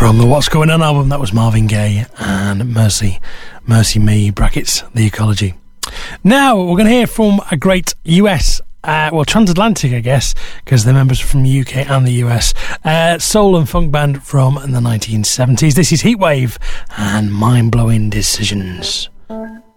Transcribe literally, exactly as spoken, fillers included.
From the What's Going On album, that was Marvin Gaye and Mercy, Mercy Me, brackets, The Ecology. Now, we're going to hear from a great U S, uh, well, transatlantic, I guess, because they're members from the U K and the U S, uh, soul and funk band from the nineteen seventies. This is Heatwave and Mind Blowing Decisions.